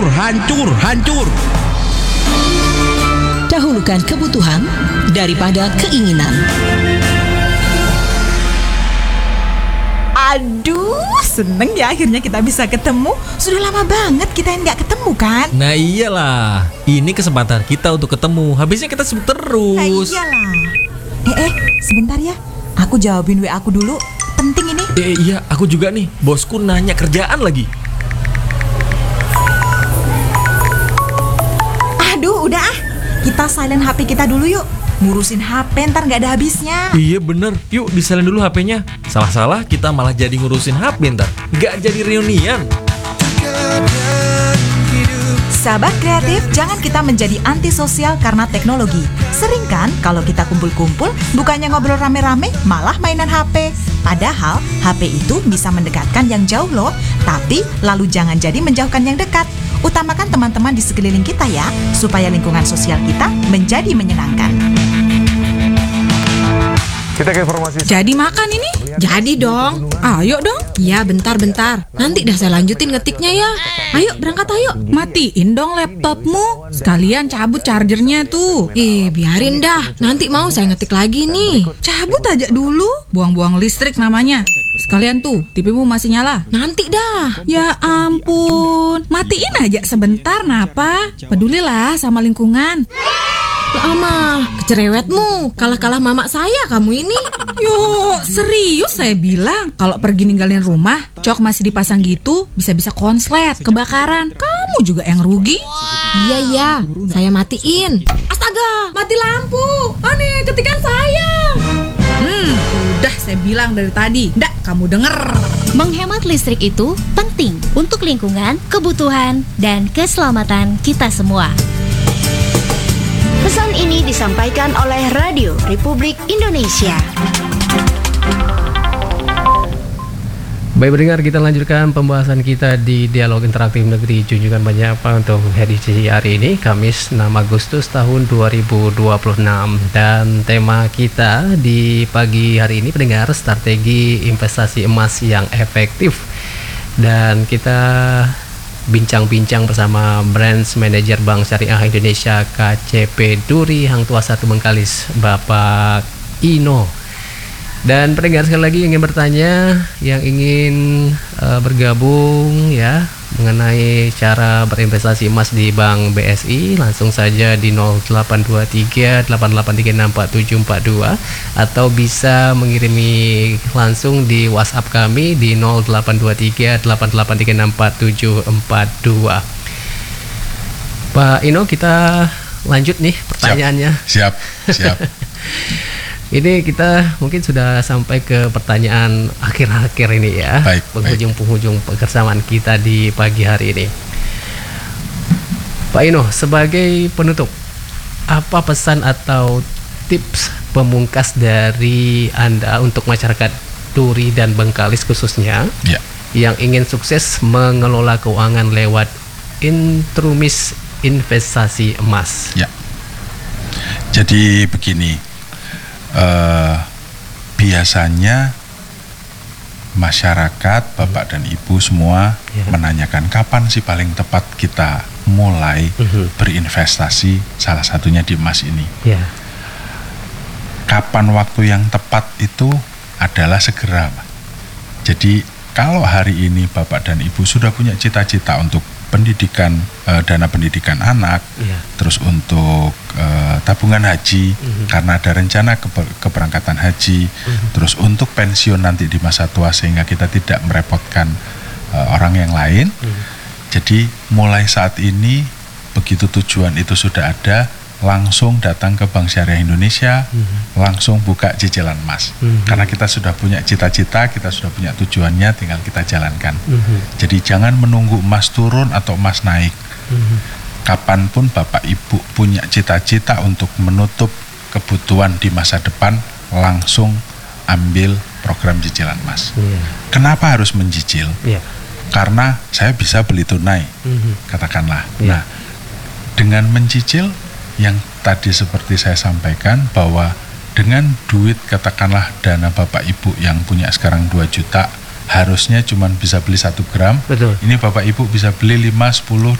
hancur, hancur, hancur. Dahulukan kebutuhan daripada keinginan. Aduh, seneng ya akhirnya kita bisa ketemu. Sudah lama banget kita nggak ketemu kan? Nah iyalah, ini kesempatan kita untuk ketemu. Habisnya kita sibuk terus. Nah iyalah. Sebentar ya, aku jawabin WA aku dulu. Penting ini. Iya, aku juga nih. Bosku nanya kerjaan lagi. Aduh, udah ah. Kita silent HP kita dulu yuk. Ngurusin HP ntar gak ada habisnya. Iya bener, yuk disalin dulu HP-nya. Salah-salah kita malah jadi ngurusin HP ntar. Gak jadi reunian. Sahabat kreatif, jangan kita menjadi antisosial karena teknologi. Sering kan kalau kita kumpul-kumpul, bukannya ngobrol rame-rame, malah mainan HP. Padahal HP itu bisa mendekatkan yang jauh loh. Tapi lalu jangan jadi menjauhkan yang dekat. Utamakan teman-teman di sekeliling kita ya, supaya lingkungan sosial kita menjadi menyenangkan. Kita ke informasi. Jadi makan ini? Jadi dong. Ayo dong. Ya bentar. Nanti dah saya lanjutin ngetiknya ya. Ayo berangkat ayo. Matiin dong laptopmu. Sekalian cabut chargernya tuh. Biarin dah. Nanti mau saya ngetik lagi nih. Cabut aja dulu. Buang-buang listrik namanya. Sekalian tuh, TV-mu masih nyala. Nanti dah. Ya ampun. Matiin aja sebentar napa. Pedulilah sama lingkungan. Lama, kecerewetmu. Kalah-kalah mama saya kamu ini. Yo, serius saya bilang. Kalau pergi ninggalin rumah, cok masih dipasang gitu, bisa-bisa konslet, kebakaran. Kamu juga yang rugi. Iya, saya matiin. Astaga, mati lampu. Aneh, ketikan saya. Udah saya bilang dari tadi. Nggak, kamu denger. Menghemat listrik itu penting untuk lingkungan, kebutuhan, dan keselamatan kita semua. Pesan ini disampaikan oleh Radio Republik Indonesia. Baik pendengar, kita lanjutkan pembahasan kita di Dialog Interaktif Negeri Junjungan Banyakpa untuk edisi hari ini, Kamis 6 Agustus tahun 2026. Dan tema kita di pagi hari ini, pendengar, strategi investasi emas yang efektif. Dan kita bincang-bincang bersama Branch Manager Bank Syariah Indonesia KCP Duri Hang Tuah 1 Bengkalis, Bapak Ino. Dan pendengar sekali lagi ingin bertanya, yang ingin bergabung ya mengenai cara berinvestasi emas di Bank BSI, langsung saja di 0823 88364742 atau bisa mengirimi langsung di WhatsApp kami di 0823 88364742. Pak Ino, kita lanjut nih pertanyaannya. Siap. Ini kita mungkin sudah sampai ke pertanyaan akhir-akhir ini ya. Baik. Penghujung kebersamaan kita di pagi hari ini. Pak Ino, sebagai penutup, apa pesan atau tips pemungkas dari Anda untuk masyarakat Duri dan Bengkalis khususnya yang ingin sukses mengelola keuangan lewat instrumen investasi emas? Ya. Jadi begini. Biasanya masyarakat, Bapak dan Ibu semua menanyakan kapan sih paling tepat kita mulai berinvestasi, salah satunya di emas ini. Kapan waktu yang tepat itu adalah segera. Jadi kalau hari ini Bapak dan Ibu sudah punya cita-cita untuk pendidikan, dana pendidikan anak, terus untuk tabungan haji, karena ada rencana keberangkatan haji, terus untuk pensiun nanti di masa tua sehingga kita tidak merepotkan orang yang lain. Jadi mulai saat ini, begitu tujuan itu sudah ada, langsung datang ke Bank Syariah Indonesia, langsung buka cicilan emas. Karena kita sudah punya cita-cita, kita sudah punya tujuannya, tinggal kita jalankan. Jadi jangan menunggu emas turun atau emas naik. Kapanpun Bapak Ibu punya cita-cita untuk menutup kebutuhan di masa depan, langsung ambil program cicilan emas. Kenapa harus mencicil? Karena saya bisa beli tunai, katakanlah. Nah, dengan mencicil, yang tadi seperti saya sampaikan, bahwa dengan duit, katakanlah dana Bapak Ibu yang punya sekarang 2 juta, harusnya cuma bisa beli 1 gram. Betul. Ini Bapak Ibu bisa beli 5, 10,